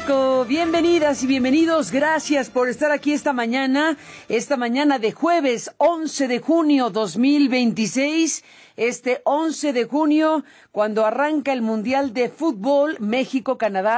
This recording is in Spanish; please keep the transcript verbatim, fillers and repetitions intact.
México, bienvenidas y bienvenidos, gracias por estar aquí esta mañana, esta mañana de jueves once de junio dos mil veintiséis, este once de junio, cuando arranca el Mundial de Fútbol México-Canadá